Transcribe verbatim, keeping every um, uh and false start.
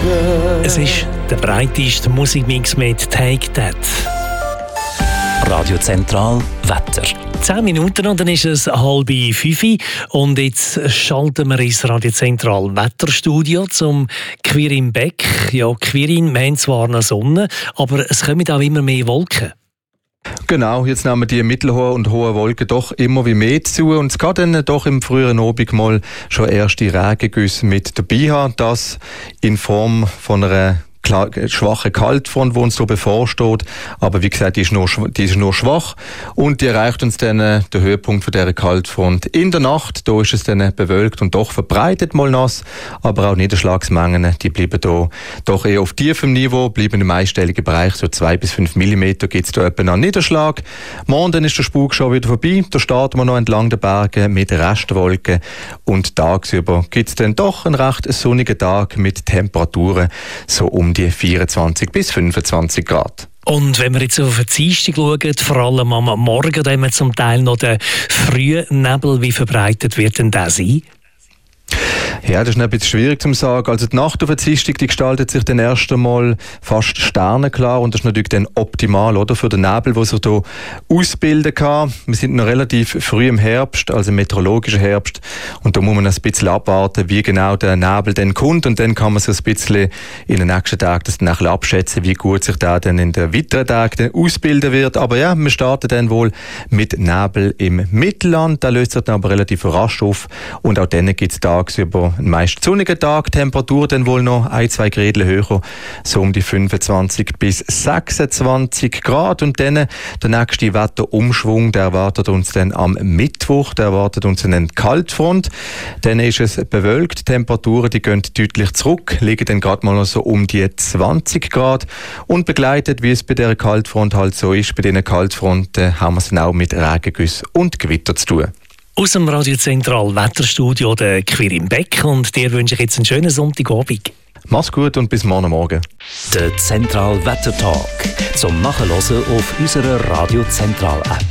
Es ist der breiteste Musikmix mit Take That. Radio Zentral Wetter. Zehn Minuten und dann ist es halb fünf und jetzt schalten wir ins Radio Zentral Wetterstudio zum Quirin Beck. Ja, Quirin, wir haben zwar noch Sonne, aber es kommen auch immer mehr Wolken. Genau, jetzt nehmen die mittelhohen und hohen Wolken doch immer wie mehr zu und es kann dann doch im früheren Abend mal schon erste Regengüsse mit dabei haben, das in Form von einer schwache Kaltfront, die uns so bevorsteht. Aber wie gesagt, die ist nur, die ist nur schwach und die erreicht uns dann äh, den Höhepunkt von dieser Kaltfront in der Nacht. Da ist es dann bewölkt und doch verbreitet mal nass, aber auch Niederschlagsmengen, die bleiben da doch eher auf tiefem Niveau, bleiben im einstelligen Bereich, so zwei bis fünf Millimeter gibt es da etwa an Niederschlag. Morgen dann ist der Spuk schon wieder vorbei, da starten wir noch entlang der Berge mit Restwolken und tagsüber gibt es dann doch einen recht sonnigen Tag mit Temperaturen so um die vierundzwanzig bis fünfundzwanzig Grad. Und wenn wir jetzt auf die Dienstag schauen, vor allem am Morgen, da haben wir zum Teil noch den frühen Nebel. Wie verbreitet wird denn der sein? Ja, das ist ein bisschen schwierig zu sagen. Also die Nacht auf der Dienstag, die gestaltet sich dann erst einmal fast sternenklar und das ist natürlich dann optimal, oder, für den Nebel, der sich hier ausbilden kann. Wir sind noch relativ früh im Herbst, also im meteorologischen Herbst, und da muss man ein bisschen abwarten, wie genau der Nebel dann kommt und dann kann man so ein bisschen in den nächsten Tagen das dann ein bisschen abschätzen, wie gut sich der dann in den weiteren Tagen dann ausbilden wird. Aber ja, wir starten dann wohl mit Nebel im Mittelland, da löst sich dann aber relativ rasch auf und auch dann gibt es tagsüber einen meist sonnigen Tag, Temperatur dann wohl noch ein, zwei Grad höher, so um die fünfundzwanzig bis sechsundzwanzig Grad. Und dann der nächste Wetterumschwung, der erwartet uns dann am Mittwoch, der erwartet uns eine Kaltfront. Dann ist es bewölkt, Temperaturen, die gehen deutlich zurück, liegen dann gerade mal noch so um die zwanzig Grad und begleitet, wie es bei dieser Kaltfront halt so ist, bei diesen Kaltfronten haben wir es dann auch mit Regengüssen und Gewitter zu tun. Aus dem Radio Zentral Wetterstudio der Quirin Beck und dir wünsche ich jetzt einen schönen Sonntagabend. Mach's gut und bis morgen Morgen. Der Zentral Wettertalk zum Nachhören auf unserer Radio Zentral App.